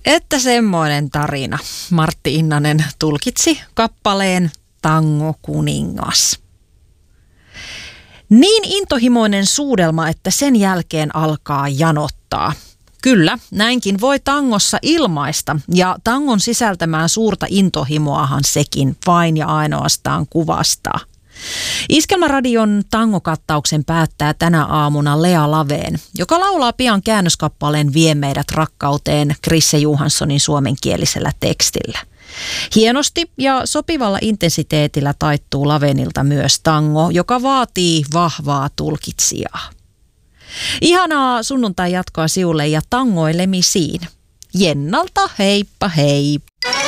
Että semmoinen tarina. Martti Innanen tulkitsi kappaleen Tango kuningas. Niin intohimoinen suudelma, että sen jälkeen alkaa janottaa. Kyllä, näinkin voi tangossa ilmaista ja tangon sisältämään suurta intohimoahan sekin vain ja ainoastaan kuvastaa. Iskelmäradion tangokattauksen päättää tänä aamuna Lea Laveen, joka laulaa pian käännöskappaleen Vie meidät rakkauteen Chrisse Johanssonin suomenkielisellä tekstillä. Hienosti ja sopivalla intensiteetillä taittuu Lavenilta myös tango, joka vaatii vahvaa tulkitsijaa. Ihanaa sunnuntai jatkoa siulle ja tangoilemisiin. Jennalta heippa hei!